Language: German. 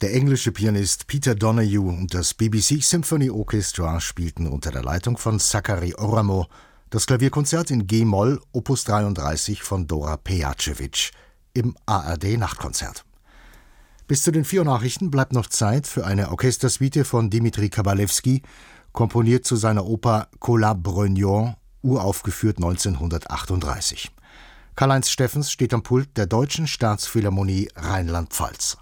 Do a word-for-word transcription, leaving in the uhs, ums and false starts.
Der englische Pianist Peter Donoghue und das B B C Symphony Orchestra spielten unter der Leitung von Zachary Oramo das Klavierkonzert in G-Moll Opus dreiunddreißig von Dora Pejacevic im A R D-Nachtkonzert. Bis zu den vier Nachrichten bleibt noch Zeit für eine Orchestersuite von Dimitri Kabalewski, komponiert zu seiner Oper Colas Brognon, uraufgeführt neunzehnhundertachtunddreißig. Karl-Heinz Steffens steht am Pult der Deutschen Staatsphilharmonie Rheinland-Pfalz.